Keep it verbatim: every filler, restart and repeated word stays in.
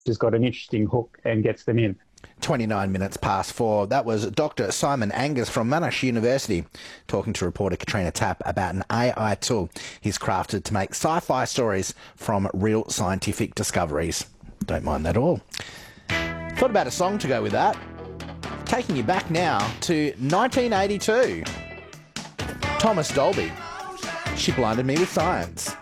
has got an interesting hook and gets them in. twenty-nine minutes past four. That was Doctor Simon Angus from Monash University talking to reporter Katrina Tapp about an A I tool he's crafted to make sci-fi stories from real scientific discoveries. Don't mind that at all. Thought about a song to go with that. Taking you back now to nineteen eighty-two. Thomas Dolby. She Blinded Me with Science.